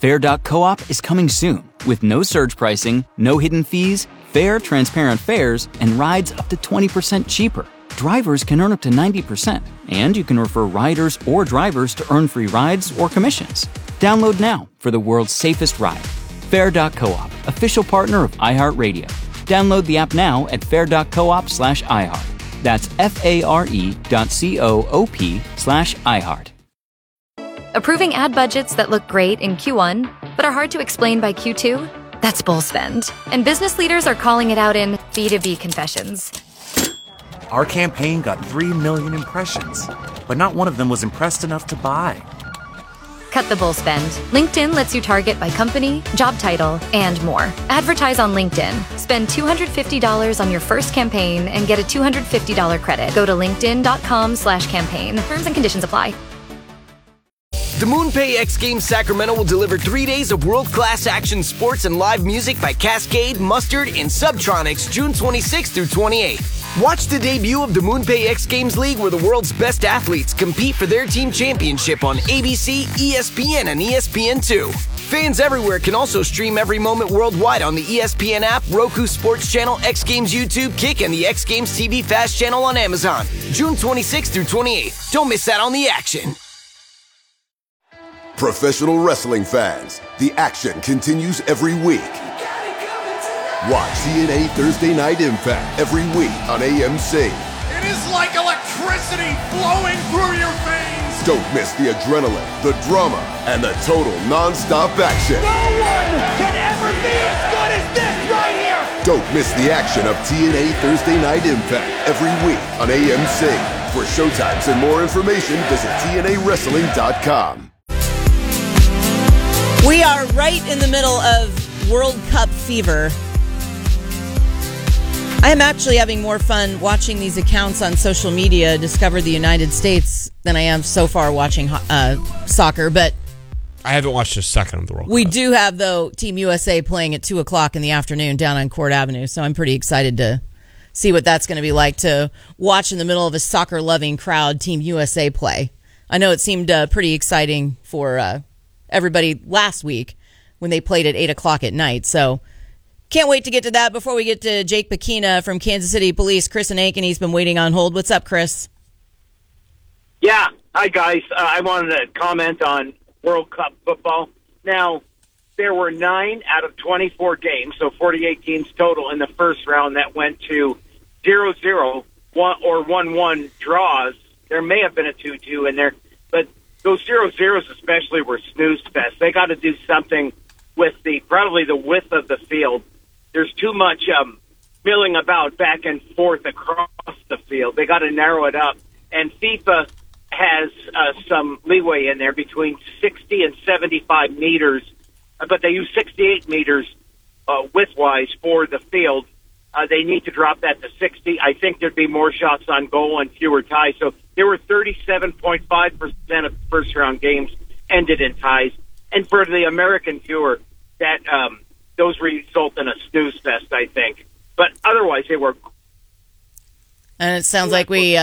Fair.coop is coming soon with no surge pricing, no hidden fees, fair, transparent fares, and rides up to 20% cheaper. Drivers can earn up to 90%, and you can refer riders or drivers to earn free rides or commissions. Download now for the world's safest ride. Fair.coop, official partner of iHeartRadio. Download the app now at fair.coop/iHeart. That's FARE.coop/iHeart. Approving ad budgets that look great in Q1, but are hard to explain by Q2? That's bull spend. And business leaders are calling it out in B2B confessions. Our campaign got 3 million impressions, but not one of them was impressed enough to buy. Cut the bull spend. LinkedIn lets you target by company, job title, and more. Advertise on LinkedIn. Spend $250 on your first campaign and get a $250 credit. Go to linkedin.com/campaign. Terms and conditions apply. The MoonPay X Games Sacramento will deliver 3 days of world-class action sports and live music by Cascade, Mustard, and Subtronics June 26th through 28th. Watch the debut of the MoonPay X Games League where the world's best athletes compete for their team championship on ABC, ESPN, and ESPN2. Fans everywhere can also stream every moment worldwide on the ESPN app, Roku Sports Channel, X Games YouTube, Kick, and the X Games TV Fast Channel on Amazon. June 26th through 28th. Don't miss out on the action. Professional wrestling fans, the action continues every week. Watch TNA Thursday Night Impact every week on AMC. It is like electricity flowing through your veins. Don't miss the adrenaline, the drama, and the total non-stop action. No one can ever be as good as this right here. Don't miss the action of TNA Thursday Night Impact every week on AMC. For showtimes and more information, visit TNAWrestling.com. We are right in the middle of World Cup fever. I am actually having more fun watching these accounts on social media discover the United States than I am so far watching soccer, but I haven't watched a second of the World Cup. We do have, though, Team USA playing at 2 o'clock in the afternoon down on Court Avenue, so I'm pretty excited to see what that's going to be like to watch in the middle of a soccer-loving crowd Team USA play. I know it seemed pretty exciting for everybody last week when they played at 8 o'clock at night. So can't wait to get to that. Before we get to Jake Pekina from Kansas City Police, Chris and Ankeny been waiting on hold. What's up, Chris? Yeah. Hi, guys. I wanted to comment on World Cup football. Now, there were 9 out of 24 games, so 48 teams total in the first round that went to 0-0 or 1-1 draws. There may have been a 2-2 in there, but those 0-0s especially were snooze fest. They got to do something with probably the width of the field. There's too much milling about back and forth across the field. They got to narrow it up. And FIFA has some leeway in there between 60 and 75 meters, but they use 68 meters width-wise for the field. They need to drop that to 60. I think there'd be more shots on goal and fewer ties. So there were 37.5% of first-round games ended in ties. And for the American viewer, that those result in a snooze fest, I think. But otherwise, they were. And it sounds like we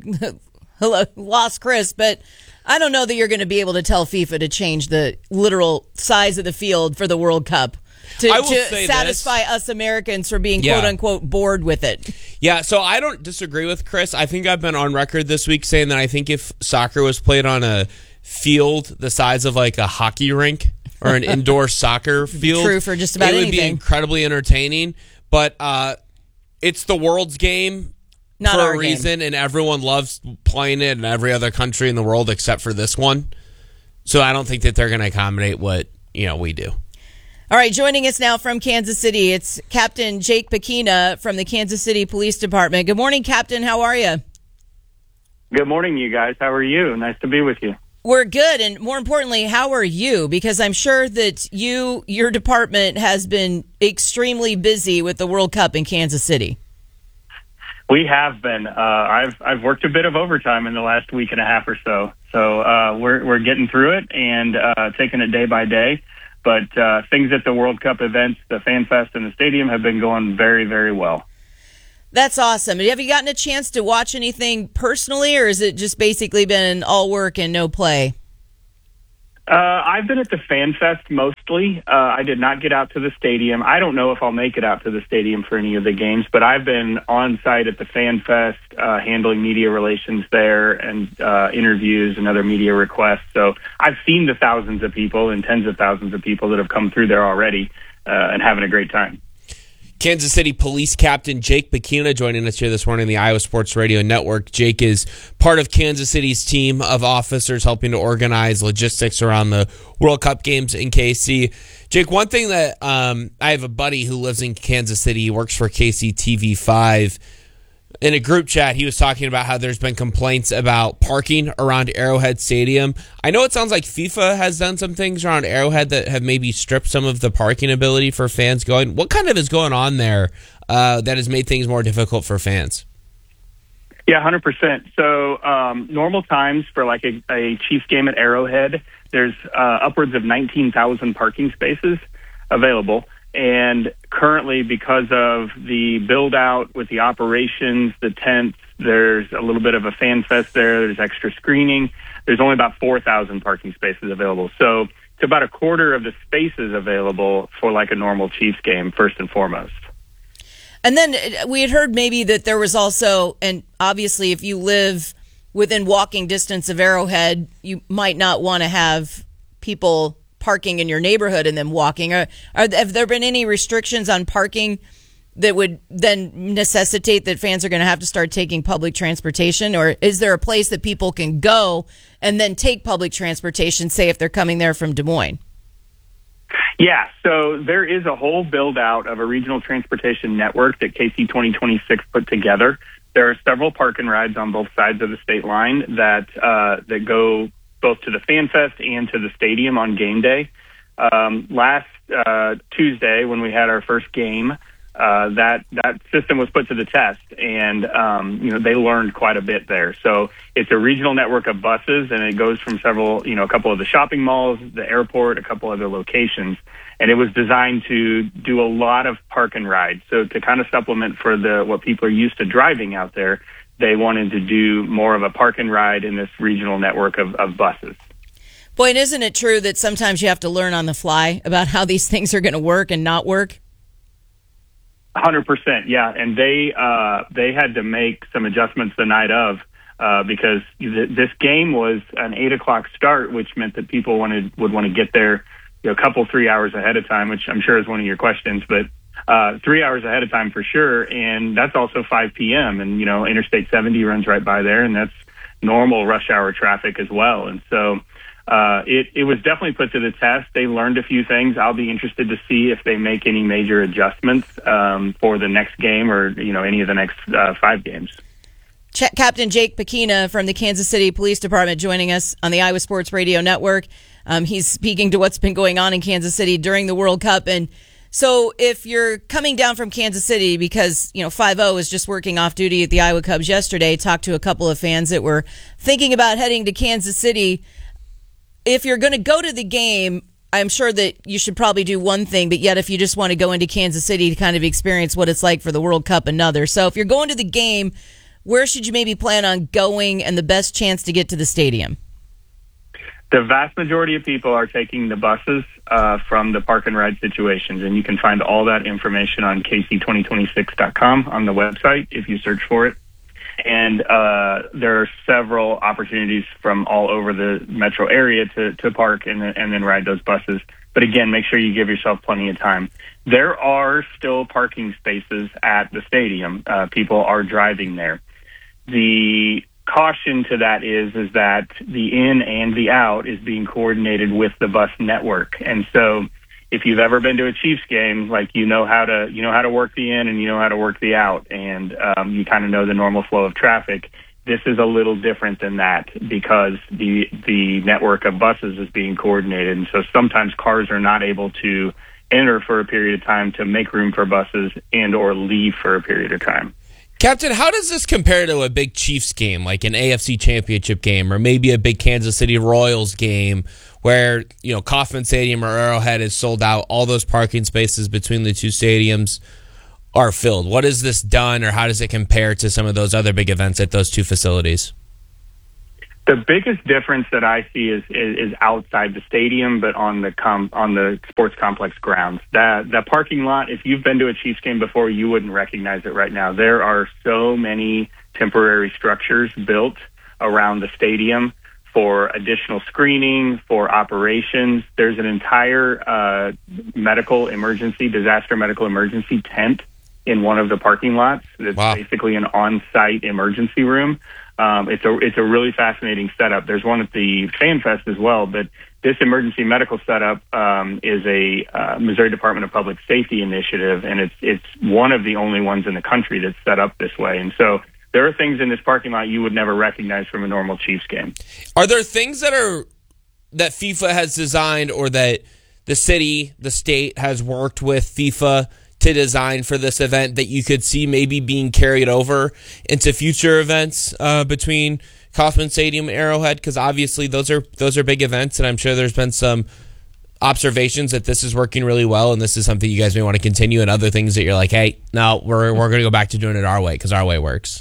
lost Chris, but I don't know that you're going to be able to tell FIFA to change the literal size of the field for the World Cup to satisfy us Americans for being quote-unquote bored with it. Yeah, so I don't disagree with Chris. I think I've been on record this week saying that I think if soccer was played on a field the size of like a hockey rink or an indoor soccer field, true for just about it would anything. be incredibly entertaining. But it's the world's game. Not for our a reason, and everyone loves playing it in every other country in the world except for this one. So I don't think that they're going to accommodate what we do. All right, joining us now from Kansas City, it's Captain Jake Pekina from the Kansas City Police Department. Good morning, Captain. How are you? Good morning, you guys. How are you? Nice to be with you. We're good, and more importantly, how are you? Because I'm sure that your department has been extremely busy with the World Cup in Kansas City. We have been. I've worked a bit of overtime in the last week and a half or so. So we're getting through it and taking it day by day. But things at the World Cup events, the Fan Fest and the stadium have been going very, very well. That's awesome. Have you gotten a chance to watch anything personally, or has it just basically been all work and no play? I've been at the Fan Fest mostly. I did not get out to the stadium. I don't know if I'll make it out to the stadium for any of the games, but I've been on site at the Fan Fest, handling media relations there and interviews and other media requests. So I've seen the thousands of people and tens of thousands of people that have come through there already and having a great time. Kansas City Police Captain Jake Pekina joining us here this morning on the Iowa Sports Radio Network. Jake is part of Kansas City's team of officers helping to organize logistics around the World Cup games in KC. Jake, one thing that I have a buddy who lives in Kansas City. He works for KCTV5. In a group chat, he was talking about how there's been complaints about parking around Arrowhead Stadium. I know it sounds like FIFA has done some things around Arrowhead that have maybe stripped some of the parking ability for fans going. What kind of is going on there that has made things more difficult for fans? Yeah, 100%. So normal times for like a Chiefs game at Arrowhead, there's upwards of 19,000 parking spaces available. And currently, because of the build-out with the operations, the tents, there's a little bit of a fan fest there. There's extra screening. There's only about 4,000 parking spaces available. So it's about a quarter of the spaces available for like a normal Chiefs game, first and foremost. And then we had heard maybe that there was also, and obviously if you live within walking distance of Arrowhead, you might not want to have people parking in your neighborhood and then walking. Have there been any restrictions on parking that would then necessitate that fans are going to have to start taking public transportation? Or is there a place that people can go and then take public transportation, say if they're coming there from Des Moines? Yeah, so there is a whole build-out of a regional transportation network that KC 2026 put together. There are several park and rides on both sides of the state line that go both to the Fan Fest and to the stadium on game day. Last Tuesday, when we had our first game, that system was put to the test, and they learned quite a bit there. So it's a regional network of buses, and it goes from a couple of the shopping malls, the airport, a couple other locations, and it was designed to do a lot of park and ride. So to kind of supplement for what people are used to driving out there, they wanted to do more of a park and ride in this regional network of buses. Boy, and isn't it true that sometimes you have to learn on the fly about how these things are going to work and not work? 100%, yeah. And they had to make some adjustments the night of because this game was an 8 o'clock start, which meant that people would want to get there a couple, 3 hours ahead of time, which I'm sure is one of your questions, but 3 hours ahead of time for sure. And that's also 5 p.m. And, Interstate 70 runs right by there, and that's normal rush hour traffic as well. And so it was definitely put to the test. They learned a few things. I'll be interested to see if they make any major adjustments for the next game or, any of the next 5 games. Captain Jake Pekina from the Kansas City Police Department joining us on the Iowa Sports Radio Network. He's speaking to what's been going on in Kansas City during the World Cup. And so if you're coming down from Kansas City because, 5-0 was just working off duty at the Iowa Cubs yesterday, talked to a couple of fans that were thinking about heading to Kansas City. If you're going to go to the game, I'm sure that you should probably do one thing, but yet if you just want to go into Kansas City to kind of experience what it's like for the World Cup, another. So if you're going to the game, where should you maybe plan on going and the best chance to get to the stadium? The vast majority of people are taking the buses from the park and ride situations, and you can find all that information on kc2026.com on the website if you search for it. And there are several opportunities from all over the metro area to park and then ride those buses. But again, make sure you give yourself plenty of time. There are still parking spaces at the stadium. People are driving there. The caution to that is that the in and the out is being coordinated with the bus network. And so if you've ever been to a Chiefs game, like you know how to work the in and you know how to work the out, and you kind of know the normal flow of traffic. This is a little different than that because the network of buses is being coordinated, and so sometimes cars are not able to enter for a period of time to make room for buses and or leave for a period of time. Captain, how does this compare to a big Chiefs game, like an AFC Championship game, or maybe a big Kansas City Royals game where, Kauffman Stadium or Arrowhead is sold out, all those parking spaces between the two stadiums are filled? What has this done, or how does it compare to some of those other big events at those two facilities? The biggest difference that I see is outside the stadium, but on the sports complex grounds. That parking lot, if you've been to a Chiefs game before, you wouldn't recognize it right now. There are so many temporary structures built around the stadium for additional screening, for operations. There's an entire disaster medical emergency tent in one of the parking lots. It's basically an on-site emergency room. It's a really fascinating setup. There's one at the Fan Fest as well, but this emergency medical setup is a Missouri Department of Public Safety initiative, and it's one of the only ones in the country that's set up this way. And so there are things in this parking lot you would never recognize from a normal Chiefs game. Are there things that FIFA has designed, or that the city, the state has worked with FIFA to design for this event, that you could see maybe being carried over into future events between Kauffman Stadium and Arrowhead? Because obviously those are big events, and I'm sure there's been some observations that this is working really well, and this is something you guys may want to continue, and other things that you're like, hey, no, we're going to go back to doing it our way because our way works.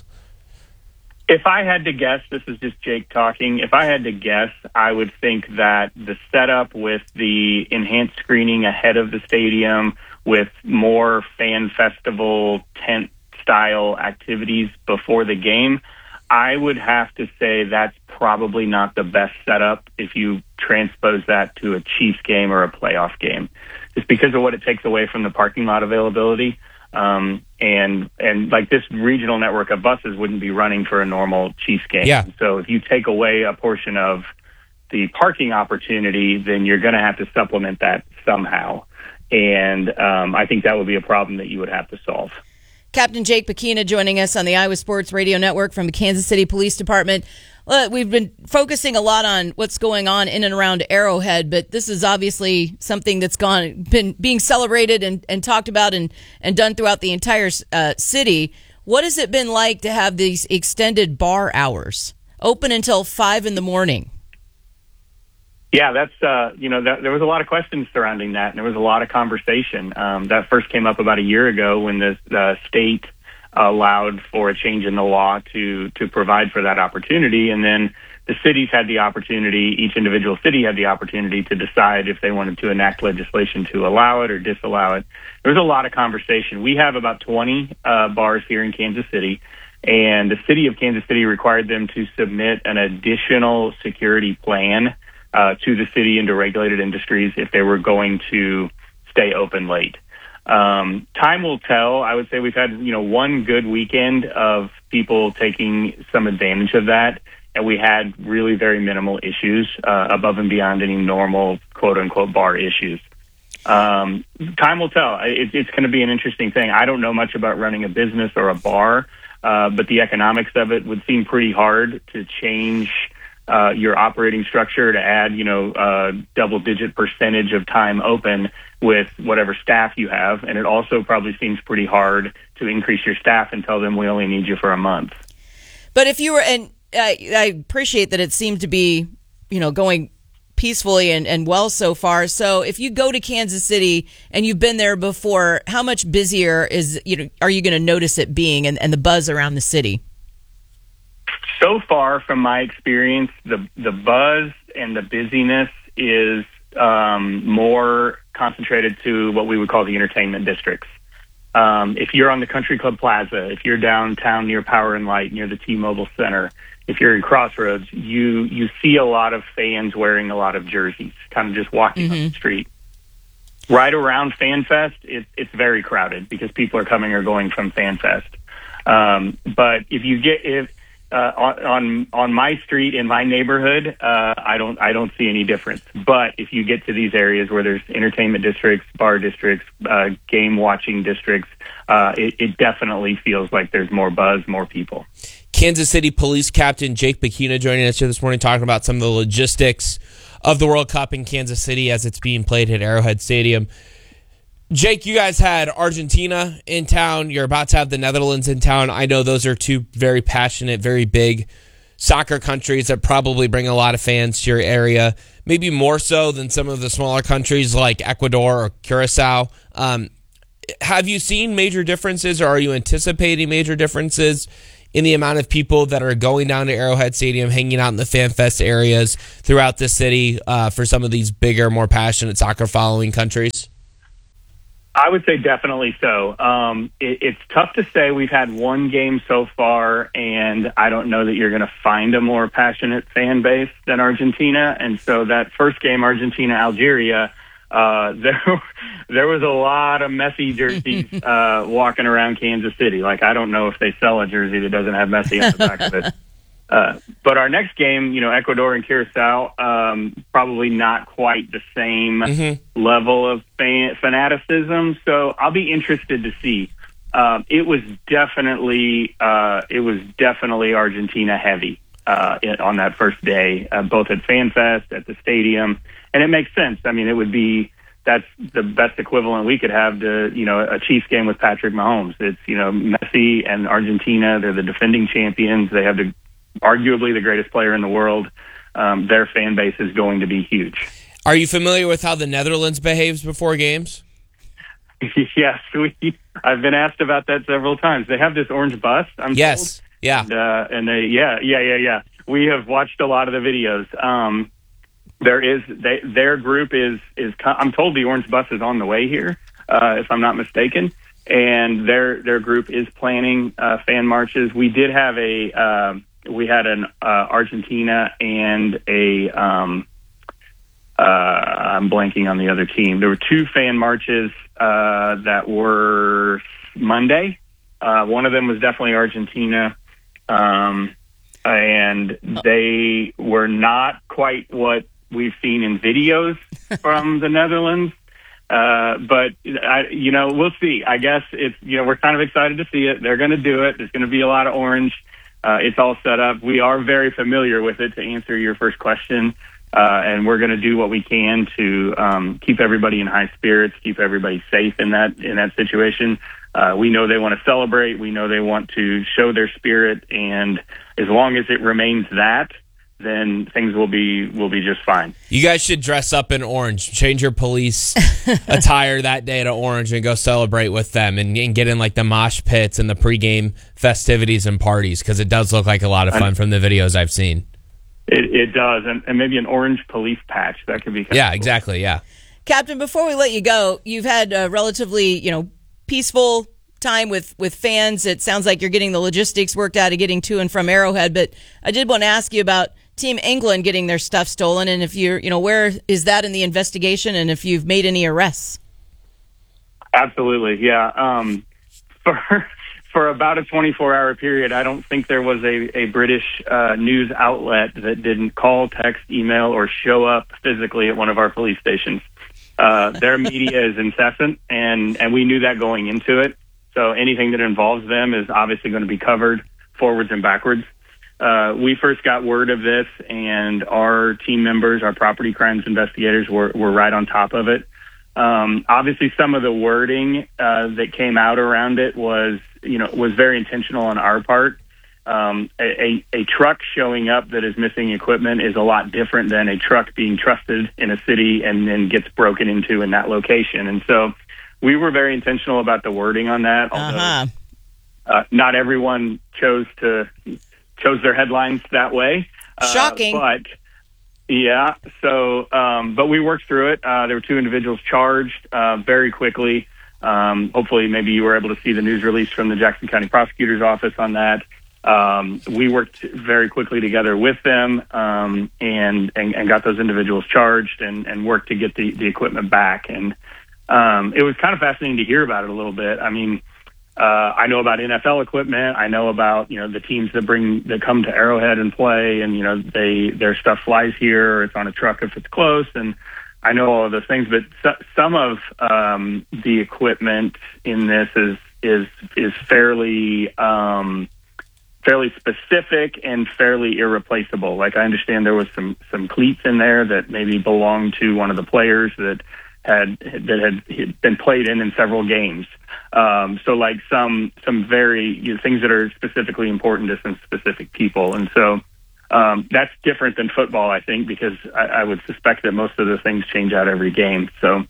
If I had to guess, this is just Jake talking, if I had to guess, I would think that the setup with the enhanced screening ahead of the stadium, with more fan festival tent-style activities before the game, I would have to say that's probably not the best setup if you transpose that to a Chiefs game or a playoff game, just because of what it takes away from the parking lot availability. And like this regional network of buses wouldn't be running for a normal Chiefs game. Yeah. So if you take away a portion of the parking opportunity, then you're going to have to supplement that somehow. And I think that would be a problem that you would have to solve. Captain Jake Pekina joining us on the Iowa Sports Radio Network from the Kansas City Police Department. We've been focusing a lot on what's going on in and around Arrowhead, but this is obviously something that's been being celebrated and talked about and done throughout the entire city. What has it been like to have these extended bar hours, open until 5 a.m? Yeah, that's, there was a lot of questions surrounding that, and there was a lot of conversation. That first came up about a year ago when the state allowed for a change in the law to provide for that opportunity. And then the cities had the opportunity, each individual city had the opportunity to decide if they wanted to enact legislation to allow it or disallow it. There was a lot of conversation. We have about 20 bars here in Kansas City, and the city of Kansas City required them to submit an additional security plan to the city and to regulated industries if they were going to stay open late. Time will tell. I would say we've had, one good weekend of people taking some advantage of that, and we had really very minimal issues above and beyond any normal quote-unquote bar issues. Time will tell. It's going to be an interesting thing. I don't know much about running a business or a bar, but the economics of it would seem pretty hard to change your operating structure to add, a double-digit percentage of time open with whatever staff you have. And it also probably seems pretty hard to increase your staff and tell them we only need you for a month. But if you were, and I appreciate that it seemed to be, going peacefully and well so far. So if you go to Kansas City and you've been there before, how much busier are you going to notice it being and the buzz around the city? So far, from my experience, the buzz and the busyness is more concentrated to what we would call the entertainment districts. If you're on the Country Club Plaza, if you're downtown near Power and Light, near the T-Mobile Center, if you're in Crossroads, you see a lot of fans wearing a lot of jerseys, kind of just walking up the street. Right around FanFest, it's very crowded because people are coming or going from FanFest. But if on my street in my neighborhood, I don't see any difference. But if you get to these areas where there's entertainment districts, bar districts, game watching districts, it definitely feels like there's more buzz, more people. Kansas City Police Captain Jake Pekina joining us here this morning, talking about some of the logistics of the World Cup in Kansas City as it's being played at Arrowhead Stadium. Jake, you guys had Argentina in town. You're about to have the Netherlands in town. I know those are two very passionate, very big soccer countries that probably bring a lot of fans to your area, maybe more so than some of the smaller countries like Ecuador or Curacao. Have you seen major differences, or are you anticipating major differences in the amount of people that are going down to Arrowhead Stadium, hanging out in the Fan Fest areas throughout the city for some of these bigger, more passionate soccer following countries? I would say definitely so. It's tough to say. We've had one game so far, and I don't know that you're going to find a more passionate fan base than Argentina. And so that first game, Argentina-Algeria, there was a lot of Messi jerseys walking around Kansas City. Like, I don't know if they sell a jersey that doesn't have Messi on the back of it. But our next game, Ecuador and Curacao, probably not quite the same level of fanaticism. So I'll be interested to see. It was definitely Argentina heavy on that first day, both at FanFest, at the stadium, and it makes sense. I mean, that's the best equivalent we could have to, a Chiefs game with Patrick Mahomes. It's, Messi and Argentina. They're the defending champions. They have arguably the greatest player in the world. Their fan base is going to be huge. Are you familiar with how the Netherlands behaves before games? Yes, I've been asked about that several times. They have this orange bus. Yes, told. yeah, and yeah. We have watched a lot of the videos. Their group is. I'm told the orange bus is on the way here, if I'm not mistaken. And their group is planning fan marches. We did have we had an Argentina and I'm blanking on the other team. There were two fan marches that were Monday. One of them was definitely Argentina, and they were not quite what we've seen in videos from the Netherlands. But we'll see. I guess it's, we're kind of excited to see it. They're going to do it. There's going to be a lot of orange. It's all set up. We are very familiar with it, to answer your first question. And we're going to do what we can to keep everybody in high spirits, keep everybody safe in that situation. We know they want to celebrate. We know they want to show their spirit. And as long as it remains that, then things will be just fine. You guys should dress up in orange. Change your police attire that day to orange and go celebrate with them and get in like the mosh pits and the pregame festivities and parties, because it does look like a lot of fun from the videos I've seen. It does, and maybe an orange police patch. That could be kind of cool. Exactly, yeah. Captain, before we let you go, you've had a relatively, peaceful time with fans. It sounds like you're getting the logistics worked out of getting to and from Arrowhead, but I did want to ask you about Team England getting their stuff stolen, and if you're, where is that in the investigation, and if you've made any arrests? Absolutely, yeah. For about a 24-hour period, I don't think there was a British news outlet that didn't call, text, email, or show up physically at one of our police stations. Their media is incessant, and we knew that going into it. So anything that involves them is obviously going to be covered forwards and backwards. We first got word of this, and our team members, our property crimes investigators, were right on top of it. Obviously, some of the wording that came out around it was very intentional on our part. A truck showing up that is missing equipment is a lot different than a truck being trusted in a city and then gets broken into in that location. And so we were very intentional about the wording on that, although not everyone chose their headlines that way. Shocking. But yeah, so but we worked through it. There were two individuals charged very quickly. Hopefully, maybe you were able to see the news release from the Jackson County Prosecutor's Office on that. We worked very quickly together with them and got those individuals charged and worked to get the equipment back. And it was kind of fascinating to hear about it a little bit. I mean, I know about NFL equipment. I know about, the teams that come to Arrowhead and play, and, their stuff flies here, or it's on a truck if it's close. And I know all of those things, but some of the equipment in this is fairly specific and fairly irreplaceable. Like, I understand there was some cleats in there that maybe belonged to one of the players that had been played in several games. So like some very things that are specifically important to some specific people. And so that's different than football, I think, because I would suspect that most of the things change out every game. So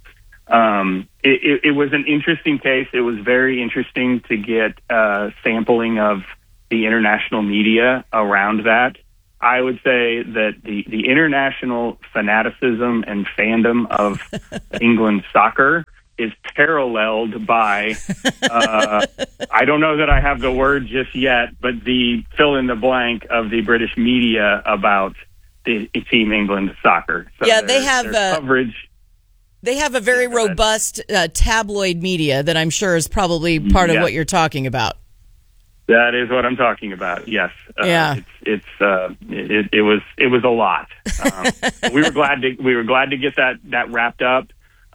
it was an interesting case. It was very interesting to get sampling of the international media around that. I would say that the international fanaticism and fandom of England soccer is paralleled by, I don't know that I have the word just yet, but the fill in the blank of the British media about the Team England soccer. So yeah, they have coverage. They have a very robust tabloid media that I'm sure is probably part of what you're talking about. That is what I'm talking about. Yes. Yeah. It was a lot. We were glad to get that wrapped up.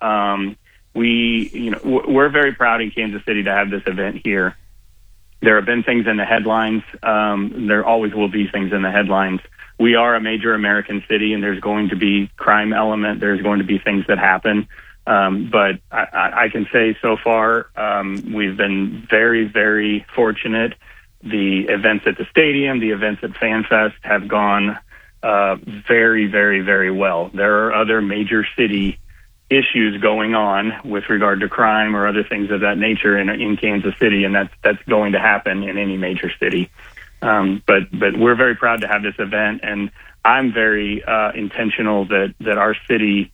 We're very proud in Kansas City to have this event here. There have been things in the headlines. There always will be things in the headlines. We are a major American city, and there's going to be crime element. There's going to be things that happen. But I can say so far, we've been very, very fortunate. The events at the stadium, the events at FanFest have gone very, very, very well. There are other major city issues going on with regard to crime or other things of that nature in Kansas City, and that's going to happen in any major city. But we're very proud to have this event, and I'm very intentional that our city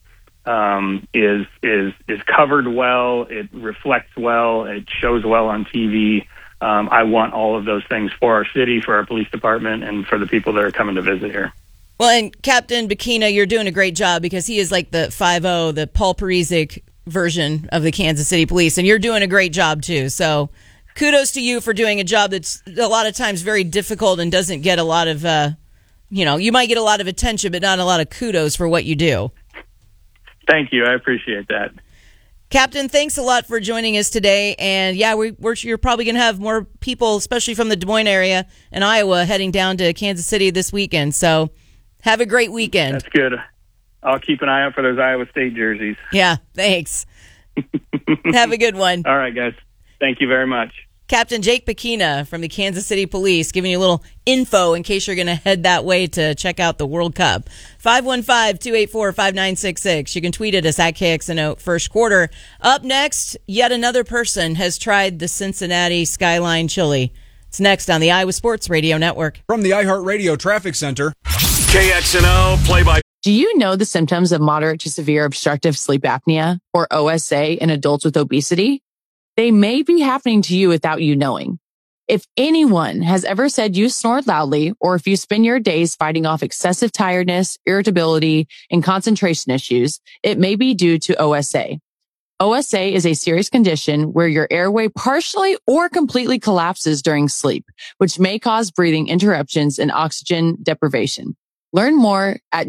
is covered well, it reflects well, it shows well on TV. I want all of those things for our city, for our police department, and for the people that are coming to visit here. Well, and Captain Bikina, you're doing a great job because he is like the 5-0, the Paul Parizek version of the Kansas City Police, and you're doing a great job too. So kudos to you for doing a job that's a lot of times very difficult and doesn't get a lot of, you might get a lot of attention, but not a lot of kudos for what you do. Thank you. I appreciate that. Captain, thanks a lot for joining us today. And yeah, you're probably going to have more people, especially from the Des Moines area and Iowa, heading down to Kansas City this weekend. So have a great weekend. That's good. I'll keep an eye out for those Iowa State jerseys. Yeah, thanks. Have a good one. All right, guys. Thank you very much. Captain Jake Bikina from the Kansas City Police giving you a little info in case you're going to head that way to check out the World Cup. 515-284-5966. You can tweet at us at KXNO First Quarter. Up next, yet another person has tried the Cincinnati Skyline Chili. It's next on the Iowa Sports Radio Network. From the iHeartRadio Traffic Center. KXNO play-by. Do you know the symptoms of moderate to severe obstructive sleep apnea, or OSA, in adults with obesity? They may be happening to you without you knowing. If anyone has ever said you snore loudly, or if you spend your days fighting off excessive tiredness, irritability, and concentration issues, it may be due to OSA. OSA is a serious condition where your airway partially or completely collapses during sleep, which may cause breathing interruptions and oxygen deprivation. Learn more at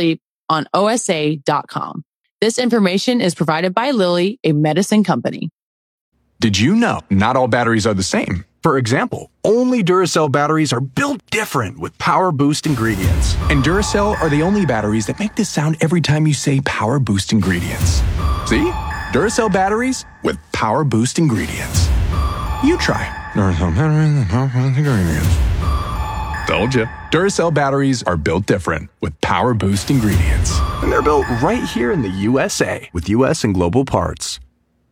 don'tsleeponosa.com. This information is provided by Lilly, a medicine company. Did you know not all batteries are the same? For example, only Duracell batteries are built different with Power Boost ingredients. And Duracell are the only batteries that make this sound every time you say Power Boost ingredients. See? Duracell batteries with Power Boost ingredients. You try Duracell batteries with Power Boost ingredients. Told you. Duracell batteries are built different with Power Boost ingredients. And they're built right here in the USA with US and global parts.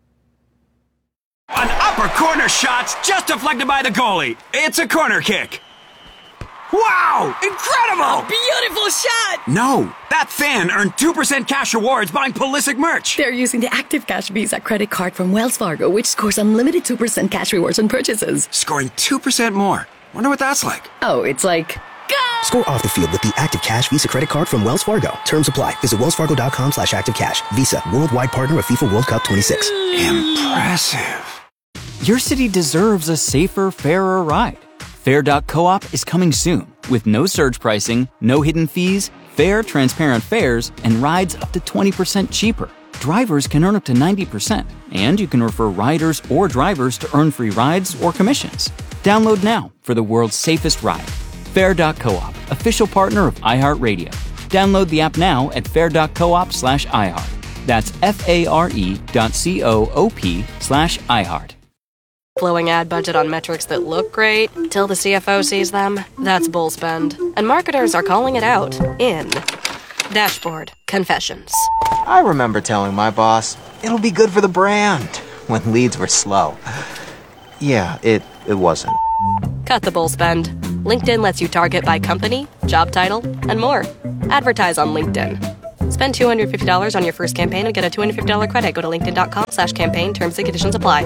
An upper corner shot's just deflected by the goalie. It's a corner kick. Wow! Incredible! A beautiful shot! No, that fan earned 2% cash rewards buying Pulisic merch. They're using the Active Cash Visa credit card from Wells Fargo, which scores unlimited 2% cash rewards on purchases. Scoring 2% more. Wonder what that's like. Oh, it's like... Go! Score off the field with the Active Cash Visa credit card from Wells Fargo. Terms apply. Visit wellsfargo.com/activecash. Visa, worldwide partner of FIFA World Cup 26. Impressive. Your city deserves a safer, fairer ride. Fair.coop is coming soon with no surge pricing, no hidden fees, fair, transparent fares, and rides up to 20% cheaper. Drivers can earn up to 90%, and you can refer riders or drivers to earn free rides or commissions. Download now for the world's safest ride. Fair.coop, official partner of iHeartRadio. Download the app now at fair.coop/iHeart. That's FARE.coop/iHeart. Blowing ad budget on metrics that look great till the CFO sees them. That's bull spend. And marketers are calling it out in Dashboard Confessions. I remember telling my boss, it'll be good for the brand, when leads were slow. Yeah, it wasn't. Cut the bull spend. LinkedIn lets you target by company, job title, and more. Advertise on LinkedIn. Spend $250 on your first campaign and get a $250 credit. Go to linkedin.com/campaign. Terms and conditions apply.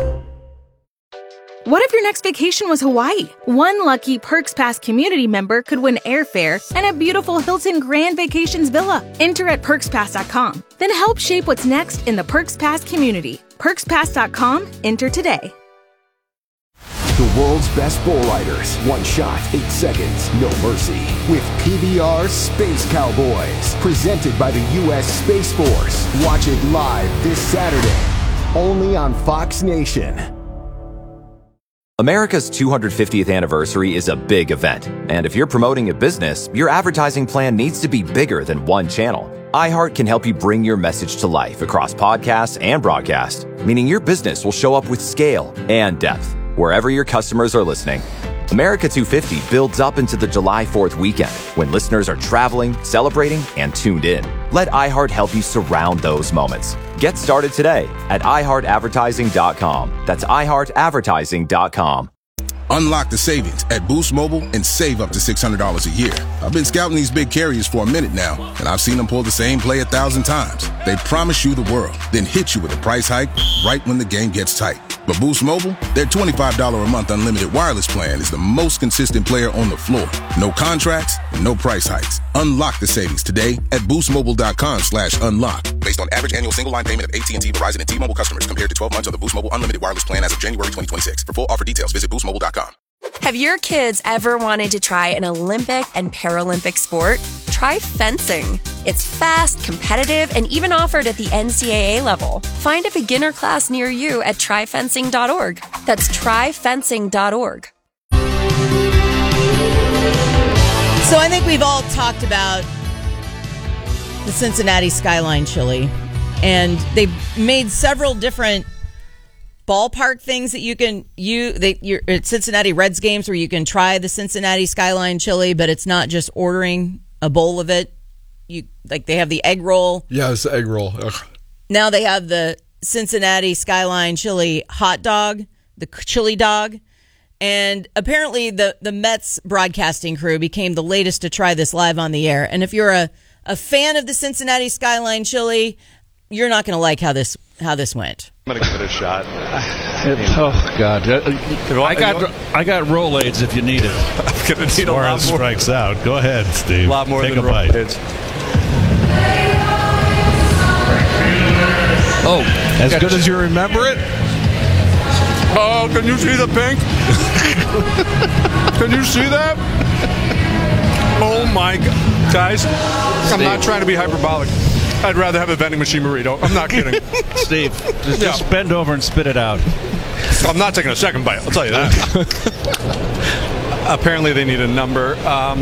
What if your next vacation was Hawaii? One lucky Perks Pass community member could win airfare and a beautiful Hilton Grand Vacations villa. Enter at PerksPass.com. Then help shape what's next in the Perks Pass community. PerksPass.com. Enter today. The world's best bull riders. One shot, 8 seconds, no mercy. With PBR Space Cowboys. Presented by the U.S. Space Force. Watch it live this Saturday. Only on Fox Nation. America's 250th anniversary is a big event, and if you're promoting a business, your advertising plan needs to be bigger than one channel. iHeart can help you bring your message to life across podcasts and broadcast, meaning your business will show up with scale and depth wherever your customers are listening. America 250 builds up into the July 4th weekend when listeners are traveling, celebrating, and tuned in. Let iHeart help you surround those moments. Get started today at iHeartAdvertising.com. That's iHeartAdvertising.com. Unlock the savings at Boost Mobile and save up to $600 a year. I've been scouting these big carriers for a minute now, and I've seen them pull the same play 1,000 times. They promise you the world, then hit you with a price hike right when the game gets tight. But Boost Mobile, their $25 a month unlimited wireless plan is the most consistent player on the floor. No contracts, no price hikes. Unlock the savings today at boostmobile.com/unlock. Based on average annual single line payment of AT&T, Verizon, and T-Mobile customers compared to 12 months of the Boost Mobile unlimited wireless plan as of January 2026. For full offer details, visit boostmobile.com. Have your kids ever wanted to try an Olympic and Paralympic sport? Try fencing. It's fast, competitive, and even offered at the NCAA level. Find a beginner class near you at tryfencing.org. That's tryfencing.org. So I think we've all talked about the Cincinnati Skyline Chili, and they've made several different ballpark things that you can you're at Cincinnati Reds games where you can try the Cincinnati Skyline Chili, but it's not just ordering a bowl of it. They have the egg roll. Yeah, it's the egg roll. Ugh. Now they have the Cincinnati Skyline Chili hot dog, the chili dog. And apparently the Mets broadcasting crew became the latest to try this live on the air. And if you're a fan of the Cincinnati Skyline Chili, you're not going to like how this went. I'm going to give it a shot. Oh, God. I got Rolaids if you need it. I'm going to need a lot more. Strikes out. Go ahead, Steve. A lot more Take than a bite. Rolaids. Oh, as good as you remember it? Oh, can you see the pink? Can you see that? Oh, my God. Guys, I'm not trying to be hyperbolic. I'd rather have a vending machine burrito. I'm not kidding. Steve, just bend over and spit it out. I'm not taking a second bite, I'll tell you that. Apparently they need a number.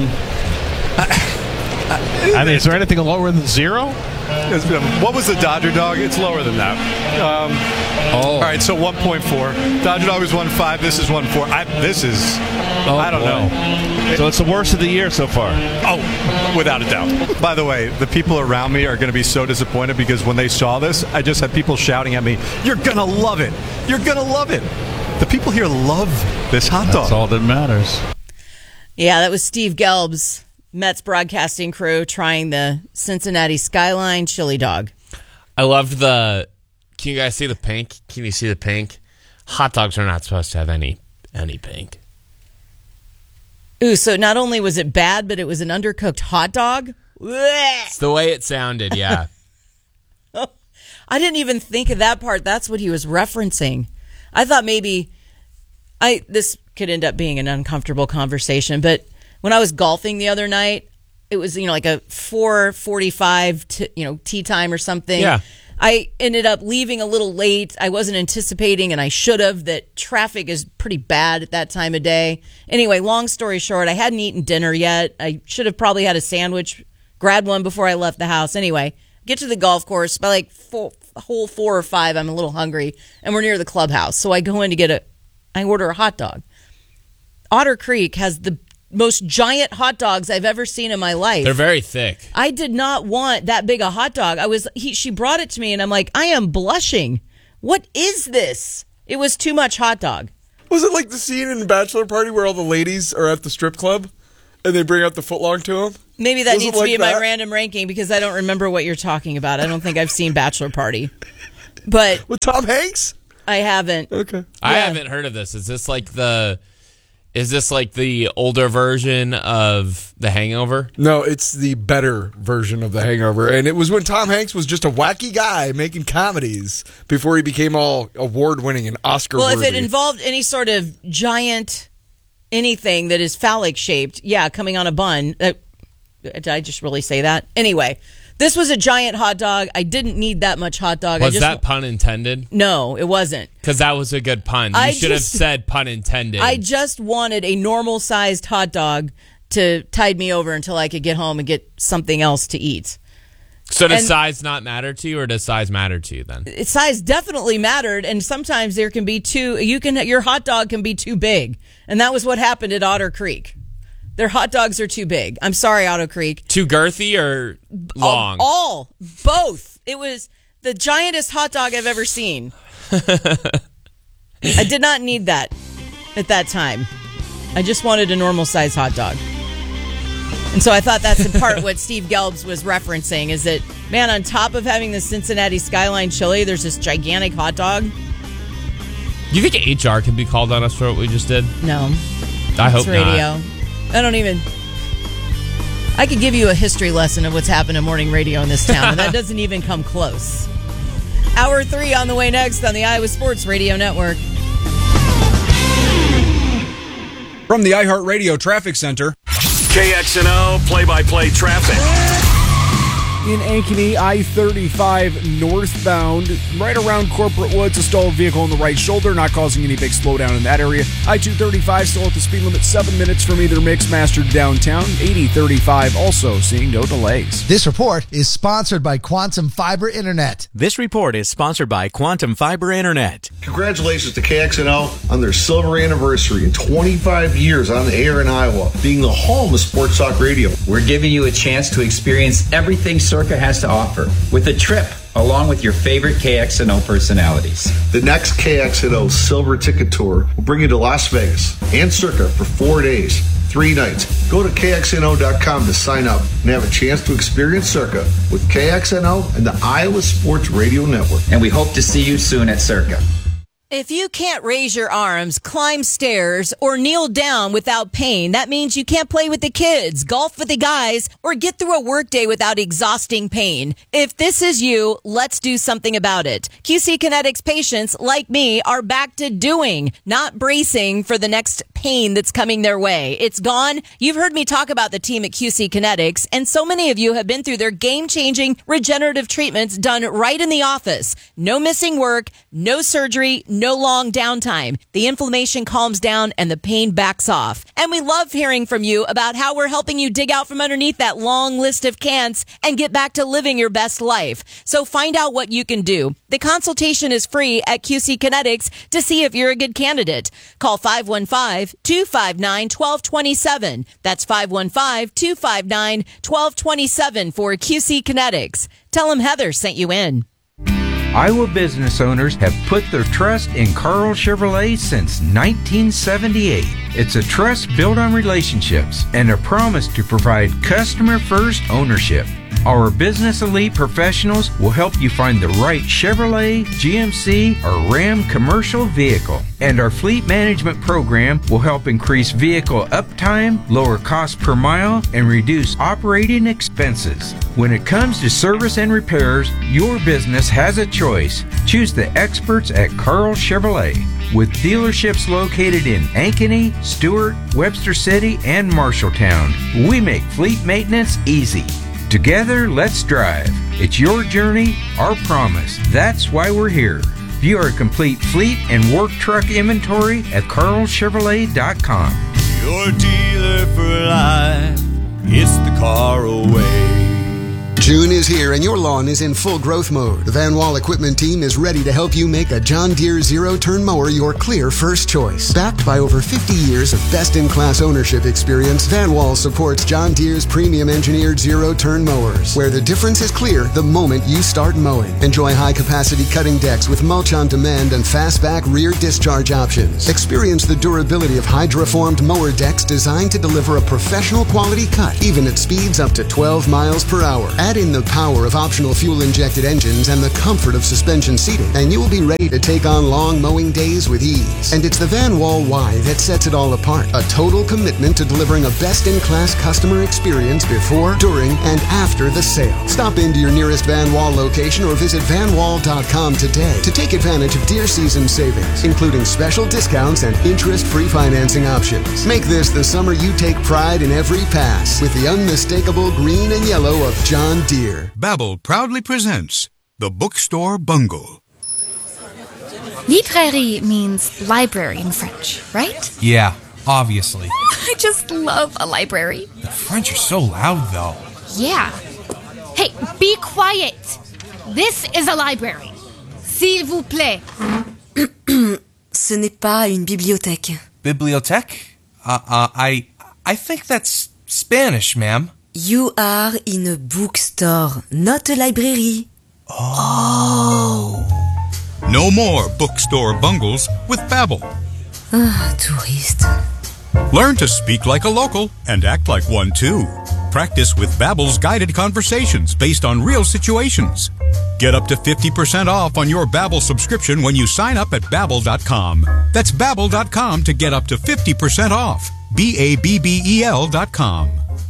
I mean, is there anything lower than 0? What was the Dodger dog? It's lower than that. All right, so 1.4. Dodger dog was 1.5. This is 1.4. I don't know. So it's the worst of the year so far. Oh, without a doubt. By the way, the people around me are going to be so disappointed because when they saw this, I just had people shouting at me, "You're going to love it. You're going to love it." The people here love this hot dog. That's all that matters. Yeah, that was Steve Gelb's Mets broadcasting crew trying the Cincinnati Skyline chili dog. I loved the... Can you guys see the pink? Can you see the pink? Hot dogs are not supposed to have any pink. Ooh, so not only was it bad, but it was an undercooked hot dog? It's the way it sounded, yeah. I didn't even think of that part. That's what he was referencing. I thought maybe... this could end up being an uncomfortable conversation, but when I was golfing the other night, it was, like a 4:45 tee time or something. Yeah. I ended up leaving a little late. I wasn't anticipating, and I should have, that traffic is pretty bad at that time of day. Anyway, long story short, I hadn't eaten dinner yet. I should have probably had a sandwich, grabbed one before I left the house. Anyway, get to the golf course. By hole 4 or 5, I'm a little hungry, and we're near the clubhouse. So I go in to I order a hot dog. Otter Creek has the most giant hot dogs I've ever seen in my life. They're very thick. I did not want that big a hot dog. She brought it to me, and I'm like, I am blushing. What is this? It was too much hot dog. Was it like the scene in Bachelor Party where all the ladies are at the strip club and they bring out the footlong to them? Maybe that needs to be in my random ranking because I don't remember what you're talking about. I don't think I've seen Bachelor Party. But with Tom Hanks? I haven't. Okay. I haven't heard of this. Is this like the older version of The Hangover? No, it's the better version of The Hangover. And it was when Tom Hanks was just a wacky guy making comedies before he became all award-winning and Oscar-worthy. Well, if it involved any sort of giant anything that is phallic-shaped, coming on a bun. Did I just really say that? Anyway, this was a giant hot dog. I didn't need that much hot dog. Was that pun intended? No, it wasn't. Because that was a good pun. You should have said pun intended. I just wanted a normal-sized hot dog to tide me over until I could get home and get something else to eat. So does size not matter to you, or does size matter to you then? Size definitely mattered, and sometimes there can be your hot dog can be too big. And that was what happened at Otter Creek. Their hot dogs are too big. I'm sorry, Otter Creek. Too girthy or long? Both. It was the giantest hot dog I've ever seen. I did not need that at that time. I just wanted a normal size hot dog. And so I thought that's in part what Steve Gelbs was referencing, is that, man, on top of having the Cincinnati Skyline chili, there's this gigantic hot dog. Do you think HR can be called on us for what we just did? No. I hope radio. not. I could give you a history lesson of what's happened in morning radio in this town, and that doesn't even come close. Hour 3 on the way next on the Iowa Sports Radio Network. From the iHeartRadio Traffic Center. KXNO play-by-play traffic. In Ankeny, I-35 northbound, right around Corporate Woods, a stalled vehicle on the right shoulder, not causing any big slowdown in that area. I-235 still at the speed limit, 7 minutes from either Mixmaster to downtown. 8035 also seeing no delays. This report is sponsored by Quantum Fiber Internet. This report is sponsored by Quantum Fiber Internet. Congratulations to KXNO on their silver anniversary and 25 years on the air in Iowa, being the home of sports talk radio. We're giving you a chance to experience everything Circa has to offer with a trip along with your favorite KXNO personalities. The next KXNO Silver Ticket Tour will bring you to Las Vegas and Circa for 4 days, 3 nights. Go to KXNO.com to sign up and have a chance to experience Circa with KXNO and the Iowa Sports Radio Network. And we hope to see you soon at Circa. If you can't raise your arms, climb stairs, or kneel down without pain, that means you can't play with the kids, golf with the guys, or get through a workday without exhausting pain. If this is you, let's do something about it. QC Kinetics patients, like me, are back to doing, not bracing for the next pain that's coming their way. It's gone. You've heard me talk about the team at QC Kinetics, and so many of you have been through their game-changing regenerative treatments done right in the office. No missing work, no surgery, no long downtime. The inflammation calms down and the pain backs off. And we love hearing from you about how we're helping you dig out from underneath that long list of can'ts and get back to living your best life. So find out what you can do. The consultation is free at QC Kinetics to see if you're a good candidate. Call 515-259-1227. That's 515-259-1227 for QC Kinetics. Tell them Heather sent you in. Iowa business owners have put their trust in Carl Chevrolet since 1978. It's a trust built on relationships and a promise to provide customer-first ownership. Our business elite professionals will help you find the right Chevrolet, GMC, or Ram commercial vehicle. And our fleet management program will help increase vehicle uptime, lower cost per mile, and reduce operating expenses. When it comes to service and repairs, your business has a choice. Choose the experts at Carl Chevrolet. With dealerships located in Ankeny, Stewart, Webster City, and Marshalltown, we make fleet maintenance easy. Together, let's drive. It's your journey, our promise. That's why we're here. View our complete fleet and work truck inventory at carlchevrolet.com. Your dealer for life, it's the Carl way. June is here and your lawn is in full growth mode. The Van Wall Equipment team is ready to help you make a John Deere zero-turn mower your clear first choice. Backed by over 50 years of best-in-class ownership experience, Van Wall supports John Deere's premium engineered zero-turn mowers, where the difference is clear the moment you start mowing. Enjoy high-capacity cutting decks with mulch on demand and fastback rear discharge options. Experience the durability of hydroformed mower decks designed to deliver a professional quality cut, even at speeds up to 12 miles per hour. Add in the power of optional fuel-injected engines and the comfort of suspension seating, and you will be ready to take on long mowing days with ease. And it's the Van Wall why that sets it all apart. A total commitment to delivering a best-in-class customer experience before, during, and after the sale. Stop into your nearest Van Wall location or visit vanwall.com today to take advantage of Deer season savings, including special discounts and interest-free financing options. Make this the summer you take pride in every pass with the unmistakable green and yellow of John Deere. Babbel proudly presents The Bookstore Bungle. Librairie means library in French, right? Yeah, obviously. I just love a library. The French are so loud, though. Yeah. Hey, be quiet. This is a library. S'il vous plaît. Ce n'est pas une bibliothèque. Bibliothèque? I think that's Spanish, ma'am. You are in a bookstore, not a library. Oh. No more bookstore bungles with Babbel. Ah, touriste. Learn to speak like a local and act like one too. Practice with Babbel's guided conversations based on real situations. Get up to 50% off on your Babbel subscription when you sign up at Babbel.com. That's Babbel.com to get up to 50% off. Babbel.com.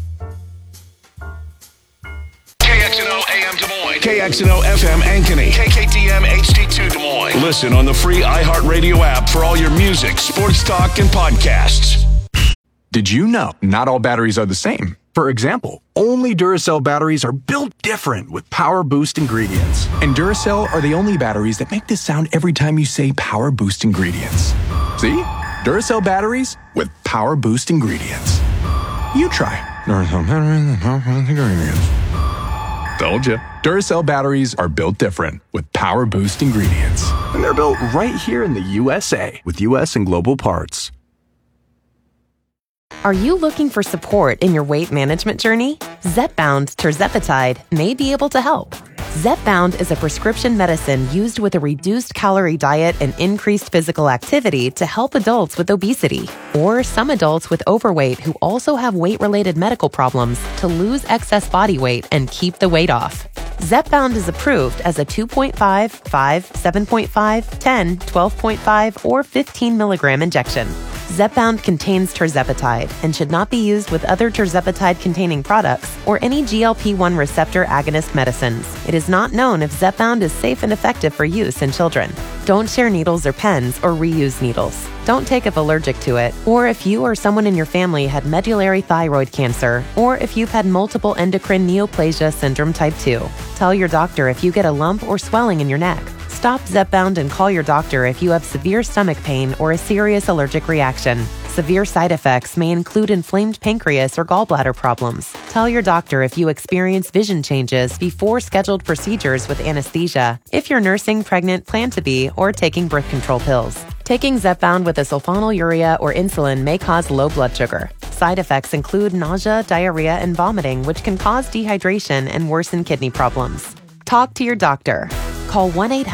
KXNO AM Des Moines. KXNO FM Ankeny. KKDM HD2 Des Moines. Listen on the free iHeartRadio app for all your music, sports talk, and podcasts. Did you know not all batteries are the same? For example, only Duracell batteries are built different with Power Boost ingredients. And Duracell are the only batteries that make this sound every time you say Power Boost ingredients. See? Duracell batteries with Power Boost ingredients. You try. Duracell batteries with Power Boost ingredients. Told you. Duracell batteries are built different with Power Boost ingredients. And they're built right here in the USA with US and global parts. Are you looking for support in your weight management journey? Zepbound tirzepatide may be able to help. Zepbound is a prescription medicine used with a reduced calorie diet and increased physical activity to help adults with obesity or some adults with overweight who also have weight-related medical problems to lose excess body weight and keep the weight off. Zepbound is approved as a 2.5, 5, 7.5, 10, 12.5, or 15 milligram injection. Zepbound contains tirzepatide and should not be used with other tirzepatide-containing products or any GLP-1 receptor agonist medicines. It is not known if Zepbound is safe and effective for use in children. Don't share needles or pens or reuse needles. Don't take if allergic to it, or if you or someone in your family had medullary thyroid cancer, or if you've had multiple endocrine neoplasia syndrome type 2. Tell your doctor if you get a lump or swelling in your neck. Stop Zepbound and call your doctor if you have severe stomach pain or a serious allergic reaction. Severe side effects may include inflamed pancreas or gallbladder problems. Tell your doctor if you experience vision changes before scheduled procedures with anesthesia, if you're nursing, pregnant, plan to be, or taking birth control pills. Taking Zepbound with a sulfonylurea or insulin may cause low blood sugar. Side effects include nausea, diarrhea, and vomiting, which can cause dehydration and worsen kidney problems. Talk to your doctor. Call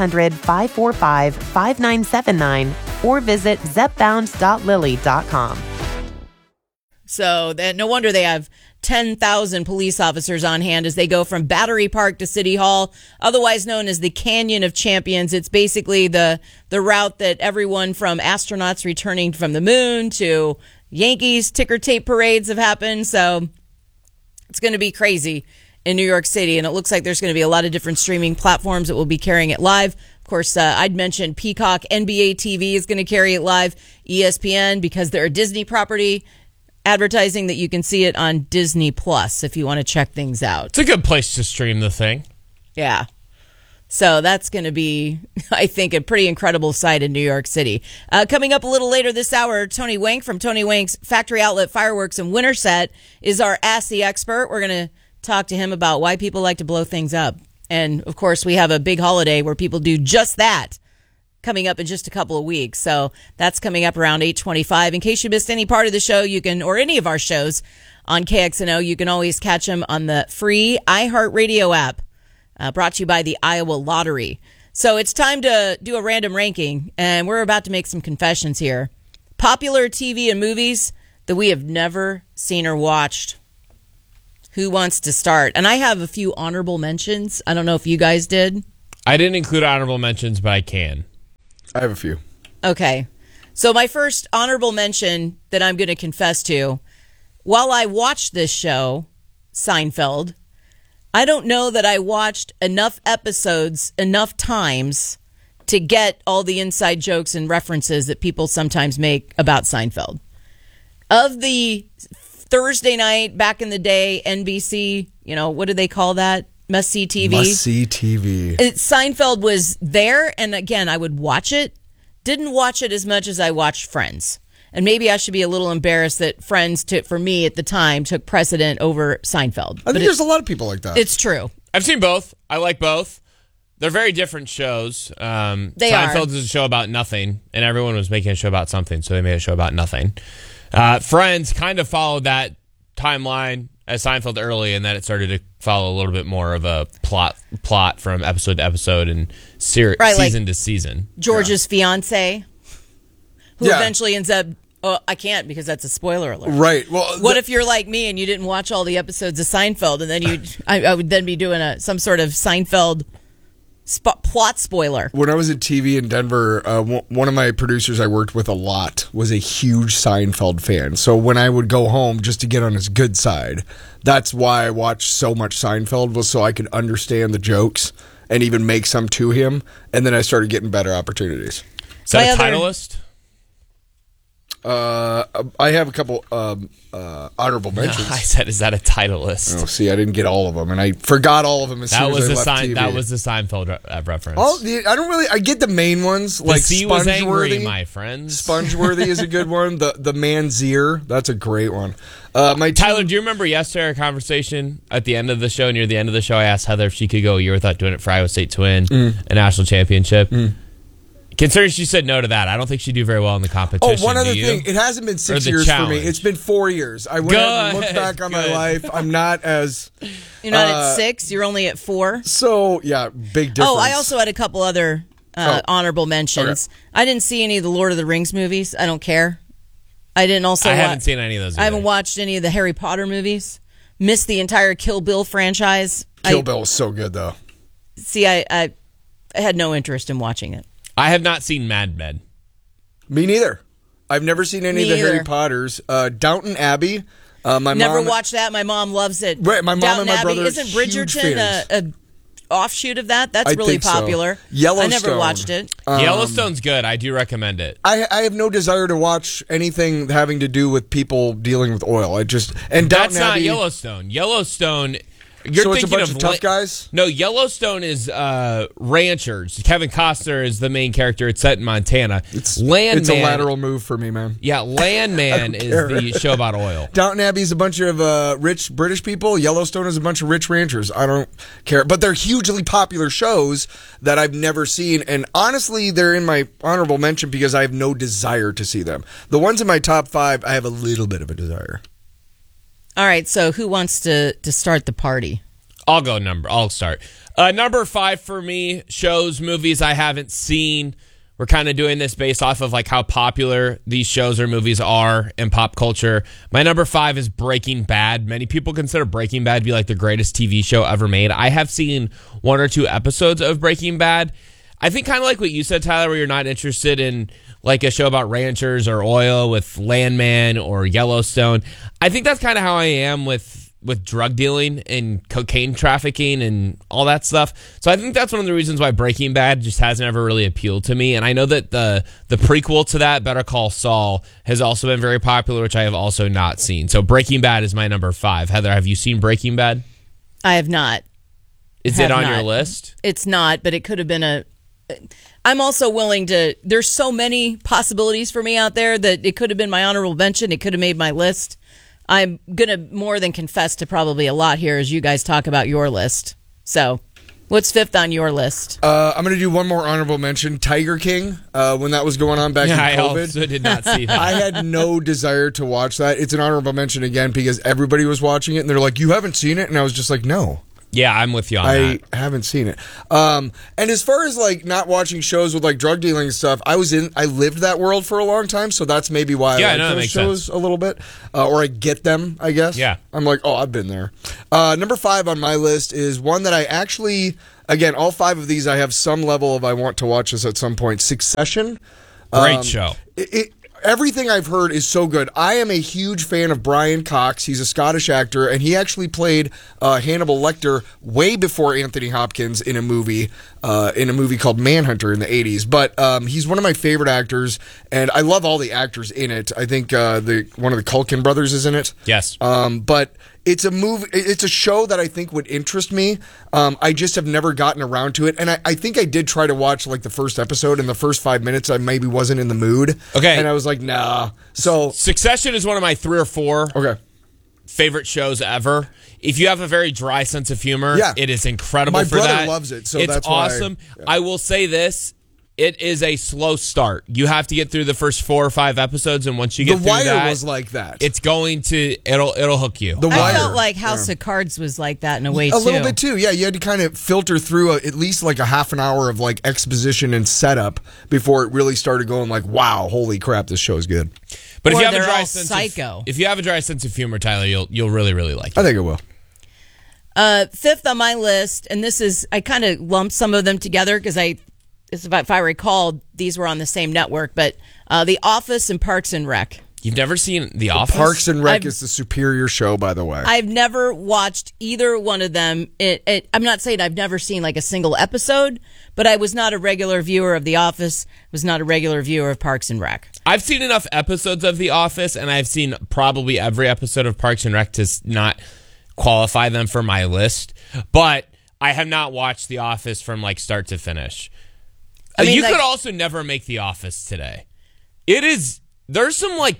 1-800-545-5979 or visit zepbound.lilly.com. So no wonder they have 10,000 police officers on hand as they go from Battery Park to City Hall, otherwise known as the Canyon of Champions. It's basically the route that everyone from astronauts returning from the moon to Yankees ticker tape parades have happened. So it's going to be crazy in New York City, and it looks like there's going to be a lot of different streaming platforms that will be carrying it live. Of course, I'd mentioned Peacock, NBA TV is going to carry it live, ESPN, because they're a Disney property, advertising that you can see it on Disney Plus if you want to check things out. It's a good place to stream the thing. Yeah. So that's going to be, I think, a pretty incredible sight in New York City. Coming up a little later this hour, Tony Wank from Tony Wank's Factory Outlet Fireworks in Winterset is our Ask the Expert. We're going to talk to him about why people like to blow things up. And, of course, we have a big holiday where people do just that coming up in just a couple of weeks. So that's coming up around 8:25. In case you missed any part of the show, you can, or any of our shows on KXNO, you can always catch them on the free iHeartRadio app, brought to you by the Iowa Lottery. So it's time to do a random ranking, and we're about to make some confessions here. Popular TV and movies that we have never seen or watched. Who wants to start? And I have a few honorable mentions. I don't know if you guys did. I didn't include honorable mentions, but I can. I have a few. Okay. So my first honorable mention that I'm going to confess to, while I watched this show, Seinfeld, I don't know that I watched enough episodes enough times to get all the inside jokes and references that people sometimes make about Seinfeld. Of the Thursday night, back in the day, NBC, what do they call that? Must-see TV. Must-see TV. Seinfeld was there, and again, I would watch it. Didn't watch it as much as I watched Friends. And maybe I should be a little embarrassed that Friends, for me at the time, took precedent over Seinfeld. I think there's a lot of people like that. It's true. I've seen both. I like both. They're very different shows. Seinfeld is a show about nothing, and everyone was making a show about something, so they made a show about nothing. Friends kind of followed that timeline as Seinfeld early, and then it started to follow a little bit more of a plot from episode to episode and season to season. George's fiance, who eventually ends up. Oh, I can't because that's a spoiler alert. Right. Well, what if you're like me and you didn't watch all the episodes of Seinfeld, and then I would then be doing some sort of Seinfeld plot spoiler. When I was at TV in Denver, one of my producers I worked with a lot was a huge Seinfeld fan. So when I would go home just to get on his good side, that's why I watched so much Seinfeld, was so I could understand the jokes and even make some to him. And then I started getting better opportunities. Is that a title list? I have a couple honorable mentions. No, I said, is that a title list? Oh, see, I didn't get all of them, and I forgot all of them as soon as I left TV. That was the Seinfeld reference. I get the main ones, like sea Spongeworthy. Was angry, my friends. Spongeworthy is a good one. The Man's Ear, that's a great one. Tyler, do you remember yesterday our conversation at the end of the show? Near the end of the show, I asked Heather if she could go a year without doing it for Iowa State to win a national championship. Considering she said no to that, I don't think she'd do very well in the competition. Oh, one other thing. It hasn't been 6 years for me. It's been 4 years. I went and looked back on my life. I'm not as... You're not at 6? You're only at 4? So, yeah, big difference. Oh, I also had a couple other honorable mentions. Okay. I didn't see any of the Lord of the Rings movies. I don't care. I haven't seen any of those either. I haven't watched any of the Harry Potter movies. Missed the entire Kill Bill franchise. Kill Bill is so good, though. See, I had no interest in watching it. I have not seen Mad Men. Me neither. I've never seen any of the Harry Potters. Downton Abbey. Never watched that. My mom loves it. Right, my mom Downton and my Abbey. brother Isn't Bridgerton a offshoot of that? That's really popular. So. Yellowstone. I never watched it. Yellowstone's good. I do recommend it. I have no desire to watch anything having to do with people dealing with oil. That's not Yellowstone. Yellowstone. So it's a bunch of tough guys? No, Yellowstone is ranchers. Kevin Costner is the main character. It's set in Montana. It's a lateral move for me, man. Yeah, Landman is the show about oil. Downton Abbey is a bunch of rich British people. Yellowstone is a bunch of rich ranchers. I don't care. But they're hugely popular shows that I've never seen. And honestly, they're in my honorable mention because I have no desire to see them. The ones in my top 5, I have a little bit of a desire. All right, so who wants to start the party? I'll start. Number 5 for me, shows, movies I haven't seen. We're kind of doing this based off of like how popular these shows or movies are in pop culture. My number 5 is Breaking Bad. Many people consider Breaking Bad to be like the greatest TV show ever made. I have seen 1 or 2 episodes of Breaking Bad. I think kind of like what you said, Tyler, where you're not interested in like a show about ranchers or oil with Landman or Yellowstone. I think that's kind of how I am with drug dealing and cocaine trafficking and all that stuff. So I think that's one of the reasons why Breaking Bad just hasn't ever really appealed to me. And I know that the prequel to that, Better Call Saul, has also been very popular, which I have also not seen. So Breaking Bad is my number 5. Heather, have you seen Breaking Bad? I have not. Is it on your list? It's not, but it could have been I'm also willing to... There's so many possibilities for me out there that it could have been my honorable mention. It could have made my list. I'm going to more than confess to probably a lot here as you guys talk about your list. So, what's fifth on your list? I'm going to do one more honorable mention. Tiger King, when that was going on back in COVID. I also did not see that. I had no desire to watch that. It's an honorable mention again because everybody was watching it, and they're like, you haven't seen it? And I was just like, no. Yeah, I'm with you on that. I haven't seen it. And as far as like not watching shows with like drug dealing and stuff, I lived that world for a long time, so that's maybe why I like those shows a little bit. Or I get them, I guess. Yeah. I'm like, oh, I've been there. Number 5 on my list is one that I actually, again, all 5 of these I have some level of I want to watch this at some point. Succession. Great show. Everything I've heard is so good. I am a huge fan of Brian Cox. He's a Scottish actor, and he actually played Hannibal Lecter way before Anthony Hopkins in a movie called Manhunter in the 80s. But he's one of my favorite actors, and I love all the actors in it. I think one of the Culkin brothers is in it. Yes. But it's a movie. It's a show that I think would interest me. I just have never gotten around to it, and I think I did try to watch like the first episode. In the first 5 minutes, I maybe wasn't in the mood. Okay, and I was like, nah. So Succession is one of my 3 or 4 favorite shows ever. If you have a very dry sense of humor, it is incredible. My for brother that. loves it, so it's that's awesome. Why I will say this. It is a slow start. You have to get through the first 4 or 5 episodes, and once you get through Wire that, was like that. It's going to it'll hook you. I felt like House of Cards was like that in a way too. A little bit too. Yeah, you had to kind of filter through at least like a half an hour of like exposition and setup before it really started going like, wow, holy crap, this show's good. But if or you have they're a dry all sense psycho. if you have a dry sense of humor, Tyler, you'll really really like it. I think it will. Fifth on my list, and this is I kind of lumped some of them together because if I recall, these were on the same network, but The Office and Parks and Rec. You've never seen The Office? Parks and Rec is the superior show, by the way. I've never watched either one of them. I'm not saying I've never seen like a single episode, but I was not a regular viewer of The Office, was not a regular viewer of Parks and Rec. I've seen enough episodes of The Office, and I've seen probably every episode of Parks and Rec to not qualify them for my list, but I have not watched The Office from like start to finish. I mean, you could also never make The Office today. There's some like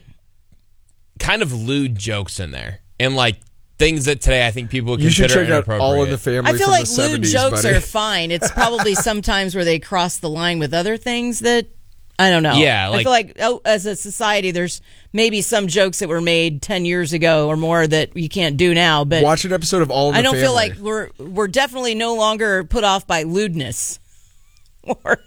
kind of lewd jokes in there, and like things that today I think people would consider inappropriate. You should check out All in the Family. I feel from like the lewd 70s, jokes buddy. are fine. It's probably sometimes where they cross the line with other things that I don't know. Yeah, I feel like as a society, there's maybe some jokes that were made 10 years ago or more that you can't do now. But watch an episode of All in the Family. I don't feel like we're definitely no longer put off by lewdness. Or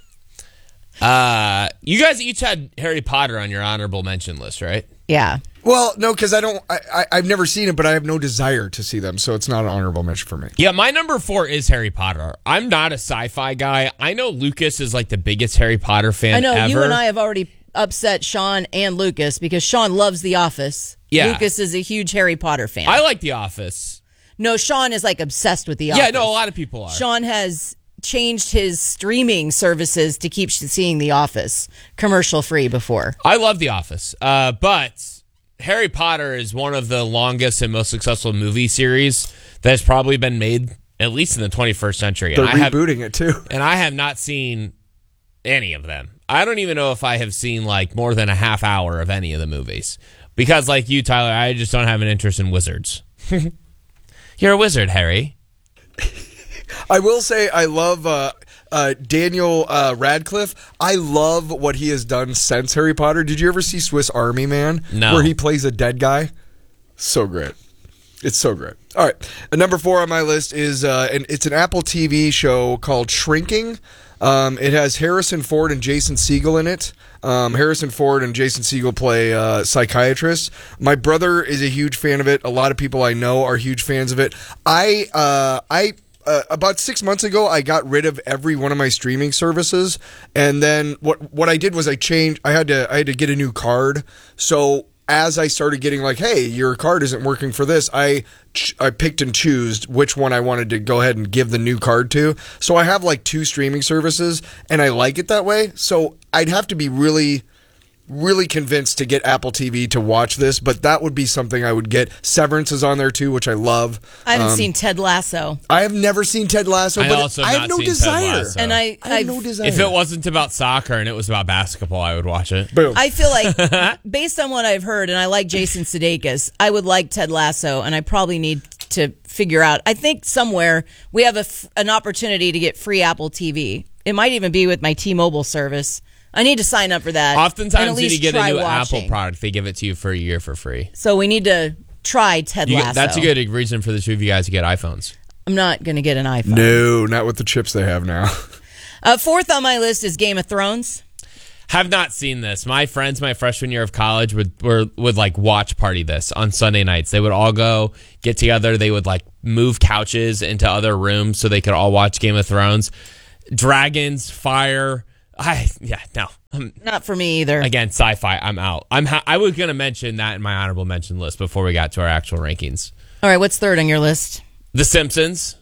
you guys each had Harry Potter on your honorable mention list, right? Yeah. Well, no, because I've never seen it, but I have no desire to see them, so it's not an honorable mention for me. Yeah, my number 4 is Harry Potter. I'm not a sci-fi guy. I know Lucas is like the biggest Harry Potter fan I know ever. you and I have already upset Sean and Lucas because Sean loves The Office. Yeah. Lucas is a huge Harry Potter fan. I like The Office. No, Sean is like obsessed with The Office. Yeah, no, a lot of people are. Sean has changed his streaming services to keep seeing The Office commercial free before. I love The Office, but Harry Potter is one of the longest and most successful movie series that has probably been made, at least in the 21st century. They're rebooting it too. And I have not seen any of them. I don't even know if I have seen like more than a half hour of any of the movies. Because like you, Tyler, I just don't have an interest in wizards. You're a wizard, Harry. I will say I love Daniel Radcliffe. I love what he has done since Harry Potter. Did you ever see Swiss Army Man? No. Where he plays a dead guy? So great. It's so great. All right. Number 4 on my list is it's an Apple TV show called Shrinking. It has Harrison Ford and Jason Segel in it. Harrison Ford and Jason Segel play psychiatrists. My brother is a huge fan of it. A lot of people I know are huge fans of it. About 6 months ago, I got rid of every one of my streaming services, and then what I did was I had to get a new card. So as I started getting like, hey, your card isn't working for this, I picked and chose which one I wanted to go ahead and give the new card to. So I have like 2 streaming services, and I like it that way. So I'd have to be really really convinced to get Apple TV to watch this, but that would be something I would get. Severance is on there too, which I love. I haven't seen Ted Lasso. I have never seen Ted Lasso, but I have no desire. And I have no desire. If it wasn't about soccer and it was about basketball, I would watch it. Boom. I feel like, based on what I've heard, and I like Jason Sudeikis, I would like Ted Lasso, and I probably need to figure out. I think somewhere we have an opportunity to get free Apple TV. It might even be with my T-Mobile service. I need to sign up for that. Oftentimes, when you get a new watching. Apple product, they give it to you for a year for free. So we need to try Ted Lasso. That's a good reason for the two of you guys to get iPhones. I'm not going to get an iPhone. No, not with the chips they have now. Fourth on my list is Game of Thrones. Have not seen this. My friends, my freshman year of college, would like watch party this on Sunday nights. They would all go get together. They would like move couches into other rooms so they could all watch Game of Thrones. Dragons, fire. No. Not for me either. Again, sci-fi. I'm out. I was going to mention that in my honorable mention list before we got to our actual rankings. All right, what's third on your list? The Simpsons.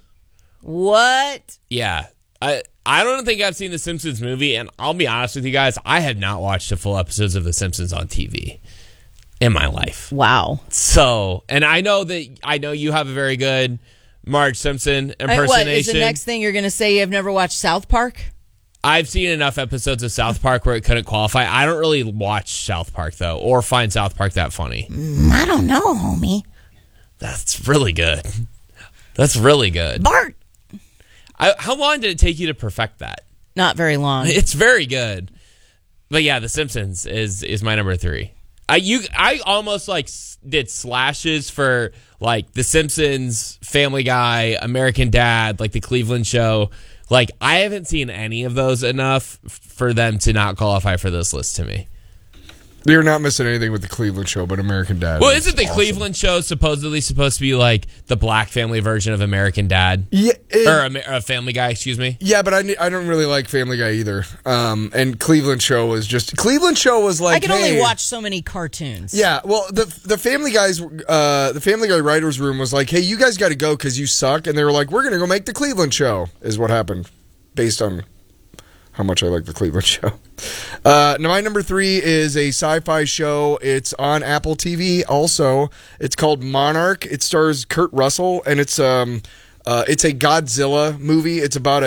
What? Yeah. I don't think I've seen the Simpsons movie, and I'll be honest with you guys, I have not watched the full episodes of The Simpsons on TV in my life. Wow. So, and I know you have a very good Marge Simpson impersonation. What, is the next thing you're going to say you have never watched South Park? I've seen enough episodes of South Park where it couldn't qualify. I don't really watch South Park, though, or find South Park that funny. I don't know, homie. That's really good. That's really good. Bart! How long did it take you to perfect that? Not very long. It's very good. But yeah, The Simpsons is my number 3. I almost like did slashes for like The Simpsons, Family Guy, American Dad, like the Cleveland Show. Like I haven't seen any of those enough for them to not qualify for this list to me. You're not missing anything with the Cleveland Show, but American Dad. Well, isn't the awesome. Cleveland Show supposedly supposed to be like the black family version of American Dad? Yeah, or Family Guy, excuse me. Yeah, but I don't really like Family Guy either. And Cleveland Show was like I can only watch so many cartoons. Yeah, well, the Family Guy writers' room was like, hey, you guys got to go because you suck, and they were like, we're gonna go make the Cleveland Show. Is what happened, based on how much I like the Cleveland Show. Now, my number 3 is a sci-fi show. It's on Apple TV also. It's called Monarch. It stars Kurt Russell, and it's a Godzilla movie. It's about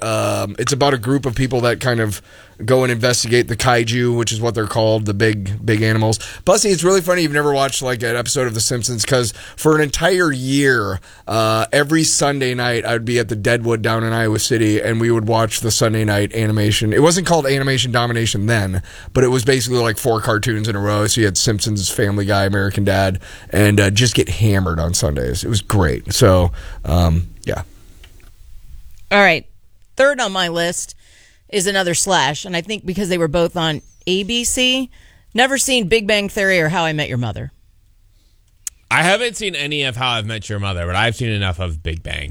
a group of people that kind of go and investigate the kaiju, which is what they're called, the big animals. Plus, it's really funny. You've never watched like an episode of The Simpsons because for an entire year, every Sunday night, I'd be at the Deadwood down in Iowa City, and we would watch the Sunday night animation. It wasn't called Animation Domination then, but it was basically like 4 cartoons in a row. So you had Simpsons, Family Guy, American Dad, and just get hammered on Sundays. It was great. So, yeah. All right. Third on my list is another slash, and I think because they were both on ABC, never seen Big Bang Theory or How I Met Your Mother. I haven't seen any of How I Met Your Mother, but I've seen enough of Big Bang.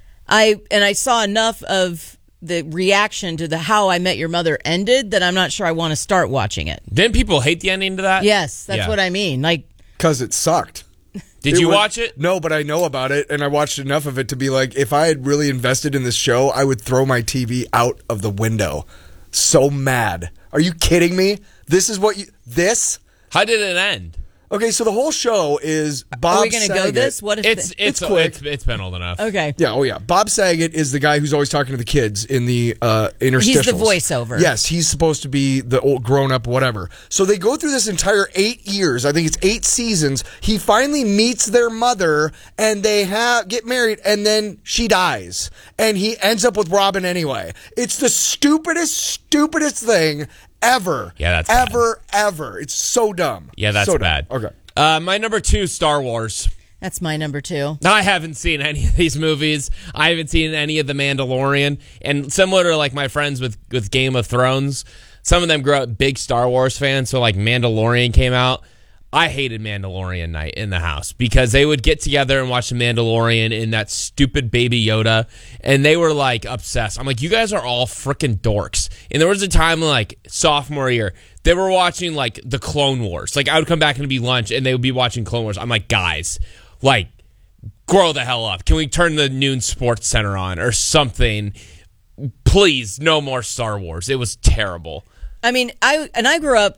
I saw enough of the reaction to the How I Met Your Mother ended that I'm not sure I want to start watching it. Didn't people hate the ending to that? Yes, that's what I mean. Like, because it sucked. Did you watch it? No, but I know about it, and I watched enough of it to be like, if I had really invested in this show, I would throw my TV out of the window. So mad. Are you kidding me? This is what you... This? How did it end? Okay, so the whole show is Bob Are we going to go this? What if it's quick. It's been old enough. Okay. Yeah, oh yeah. Bob Saget is the guy who's always talking to the kids in the interstitials. He's the voiceover. Yes, he's supposed to be the old grown-up whatever. So they go through this entire 8 years. I think it's 8 seasons. He finally meets their mother, and they get married, and then she dies. And he ends up with Robin anyway. It's the stupidest thing ever. Yeah, that's ever. It's so dumb. Yeah, that's so bad. Dumb. Okay. My number 2, Star Wars. That's my number 2. Now, I haven't seen any of these movies. I haven't seen any of The Mandalorian. And similar to like my friends with Game of Thrones, some of them grew up big Star Wars fans. So like Mandalorian came out. I hated Mandalorian night in the house because they would get together and watch The Mandalorian in that stupid Baby Yoda, and they were like obsessed. I'm like, you guys are all freaking dorks. And there was a time like sophomore year, they were watching like the Clone Wars. Like I would come back and it'd be lunch, and they would be watching Clone Wars. I'm like, guys, like, grow the hell up. Can we turn the noon Sports Center on or something? Please, no more Star Wars. It was terrible. I mean, I grew up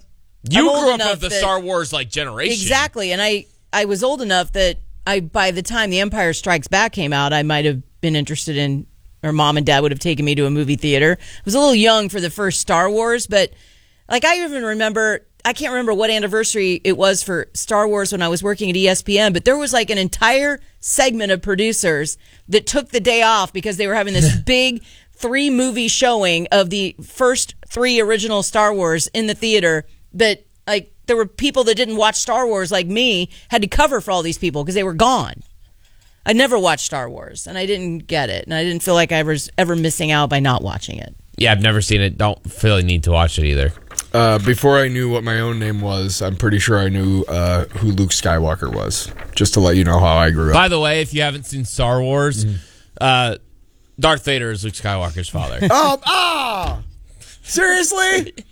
You grew up with the Star Wars generation. Exactly, and I was old enough that by the time The Empire Strikes Back came out, I might have been interested in, or Mom and Dad would have taken me to a movie theater. I was a little young for the first Star Wars, but I even remember, I can't remember what anniversary it was for Star Wars when I was working at ESPN, but there was an entire segment of producers that took the day off because they were having this big 3-movie showing of the first 3 original Star Wars in the theater that there were people that didn't watch Star Wars like me, had to cover for all these people because they were gone. I never watched Star Wars, and I didn't get it, and I didn't feel like I was ever missing out by not watching it. Yeah, I've never seen it. Don't feel the need to watch it either. Before I knew what my own name was, I'm pretty sure I knew who Luke Skywalker was, just to let you know how I grew up. By the way, if you haven't seen Star Wars, Darth Vader is Luke Skywalker's father. Seriously?